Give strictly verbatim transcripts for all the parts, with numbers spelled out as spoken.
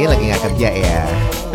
lagi gak kerja ya.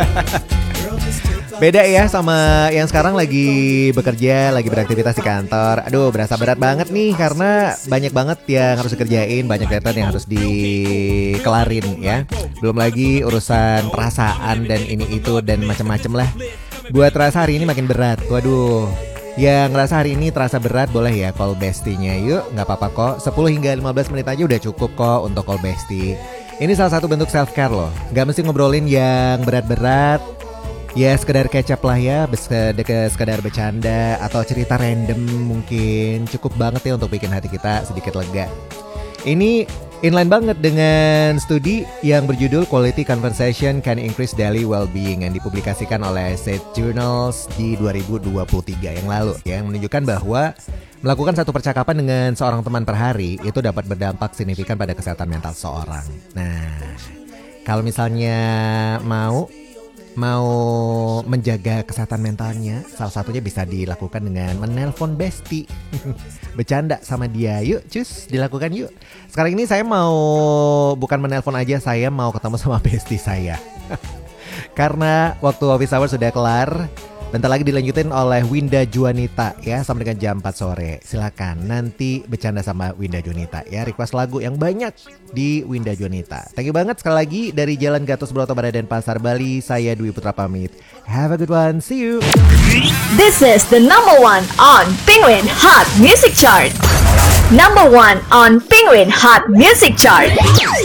Beda ya sama yang sekarang lagi bekerja, lagi beraktivitas di kantor. Aduh, berasa berat banget nih karena banyak banget yang harus dikerjain, banyak deadline yang harus dikelarin ya. Belum lagi urusan perasaan dan ini itu dan macam-macam lah. Buat terasa hari ini makin berat. Waduh. Yang ngerasa hari ini terasa berat boleh ya call bestie-nya. Yuk, gak apa-apa kok. sepuluh hingga lima belas menit aja udah cukup kok untuk call bestie. Ini salah satu bentuk self care loh. Gak mesti ngobrolin yang berat-berat. Ya sekedar kecap lah ya, sekedar bercanda atau cerita random mungkin cukup banget ya untuk bikin hati kita sedikit lega. Ini inline banget dengan studi yang berjudul Quality Conversation Can Increase Daily Well-being yang dipublikasikan oleh State Journals di dua ribu dua puluh tiga yang lalu, yang menunjukkan bahwa melakukan satu percakapan dengan seorang teman per hari itu dapat berdampak signifikan pada kesehatan mental seorang. Nah, kalau misalnya mau Mau menjaga kesehatan mentalnya, salah satunya bisa dilakukan dengan menelpon bestie. Bercanda sama dia, yuk cus dilakukan yuk. Sekarang ini saya mau bukan menelpon aja, saya mau ketemu sama bestie saya. Karena waktu office hour sudah kelar. Bentar lagi dilanjutin oleh Winda Juanita ya, sampai dengan jam empat sore. Silakan nanti bercanda sama Winda Juanita ya, request lagu yang banyak di Winda Juanita. Thank you banget sekali lagi dari Jalan Gatot Subroto Barat Denpasar, Bali. Saya Dwi Putra pamit. Have a good one. See you. This is the number one on Penguin Hot Music Chart. Number one on Penguin Hot Music Chart.